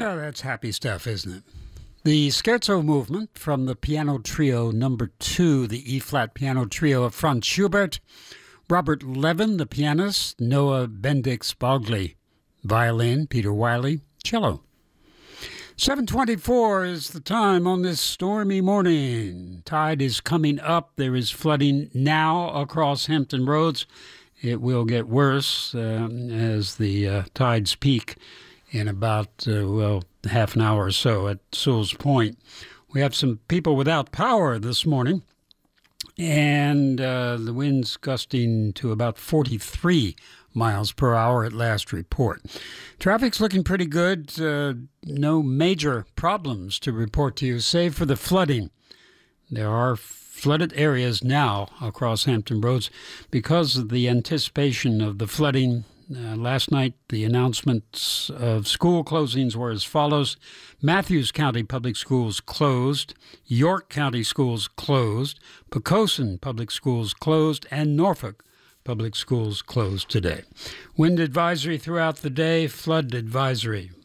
Oh, that's happy stuff, isn't it? The Scherzo movement from the Piano Trio number 2, the E-flat Piano Trio of Franz Schubert, Robert Levin, the pianist, Noah Bendix-Bogli, violin, Peter Wiley, cello. 7:24 is the time on this stormy morning. Tide is coming up. There is flooding now across Hampton Roads. It will get worse as the tides peak in about, half an hour or so at Sewell's Point. We have some people without power this morning, and the wind's gusting to about 43 miles per hour at last report. Traffic's looking pretty good. No major problems to report to you, save for the flooding. There are flooded areas now across Hampton Roads because of the anticipation of the flooding. Last night, the announcements of school closings were as follows. Matthews County Public Schools closed, York County Schools closed, Poquoson Public Schools closed, and Norfolk Public Schools closed today. Wind advisory throughout the day, flood advisory